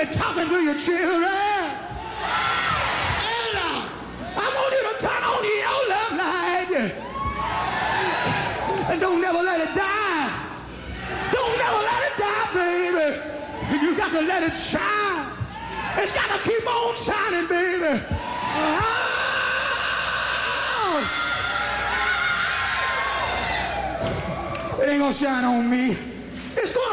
talking to your children. And I want you to turn on your love light. And don't never let it die. Don't never let it die, baby. You got to let it shine. It's got to keep on shining, baby. It ain't gonna shine on me. It's gonna